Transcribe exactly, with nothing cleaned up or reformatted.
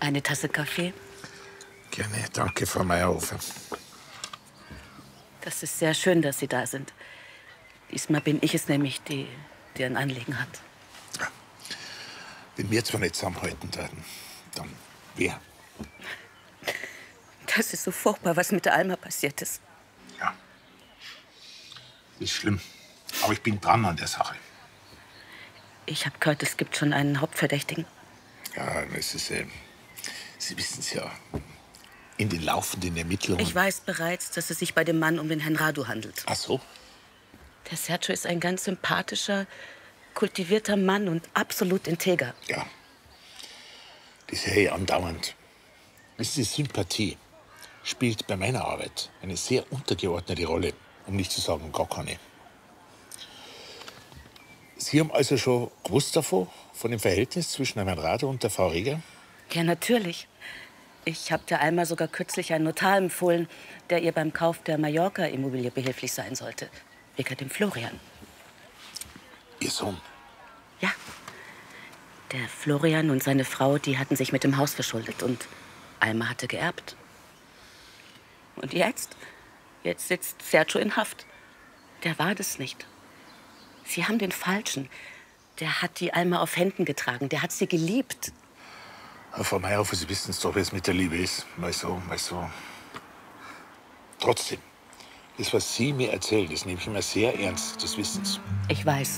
Eine Tasse Kaffee? Gerne, danke, Frau Meyerhofer. Das ist sehr schön, dass Sie da sind. Diesmal bin ich es nämlich, die, die ein Anliegen hat. Ja. Wenn wir zwar nicht zusammenhalten würden, dann wer? Das ist so furchtbar, was mit der Alma passiert ist. Ja. Ist schlimm. Aber ich bin dran an der Sache. Ich habe gehört, es gibt schon einen Hauptverdächtigen. Ja, es ist, äh, Sie wissen es ja, in den laufenden Ermittlungen. Ich weiß bereits, dass es sich bei dem Mann um den Herrn Radu handelt. Ach so? Der Sergio ist ein ganz sympathischer, kultivierter Mann und absolut integer. Ja. Das höre ich andauernd. Wissen Sie, Sympathie spielt bei meiner Arbeit eine sehr untergeordnete Rolle, um nicht zu sagen gar keine. Sie haben also schon gewusst davon, von dem Verhältnis zwischen Herrn Radu und der Frau Reger? Ja, natürlich. Ich habe der Alma sogar kürzlich einen Notar empfohlen, der ihr beim Kauf der Mallorca-Immobilie behilflich sein sollte. Wegen dem Florian. Ihr Sohn? Ja. Der Florian und seine Frau, die hatten sich mit dem Haus verschuldet und Alma hatte geerbt. Und jetzt? Jetzt sitzt Sergio in Haft. Der war das nicht. Sie haben den Falschen. Der hat die Alma auf Händen getragen. Der hat sie geliebt. Frau Meyerhofer, Sie wissen es doch, wie es mit der Liebe ist. Mal so, mal so. Trotzdem, das, was Sie mir erzählen, das nehme ich immer sehr ernst. Das wissen Sie. Ich weiß.